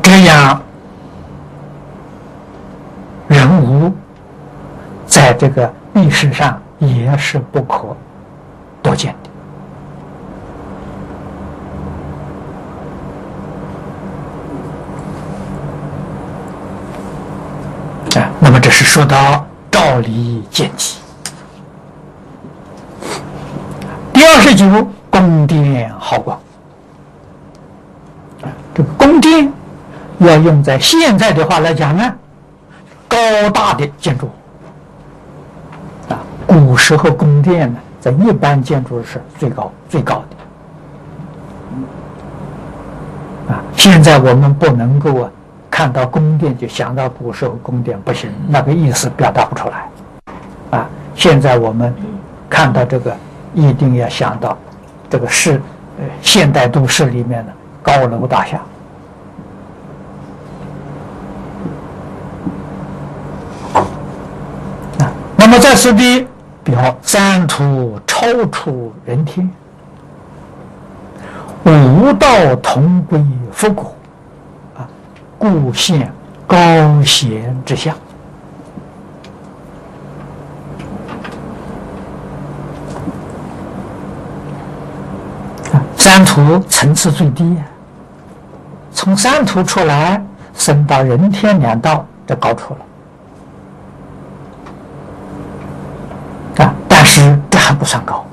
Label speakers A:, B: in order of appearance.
A: 这样人物在这个历史上也是不可多见的。那么这是说到照理见机。第29，宫殿好广。这个宫殿要用在现在的话来讲呢，高大的建筑。古时候宫殿呢，在一般建筑是最高的。现在我们不能够看到宫殿就想到古时候宫殿，不行，那个意思表达不出来。现在我们看到这个，一定要想到这个现代都市里面的高楼大厦。那么在此地表三途超出人天，五道同归佛果，故现高贤之相。三途层次最低，从三途出来升到人天两道，这高处了。但是这还不算高。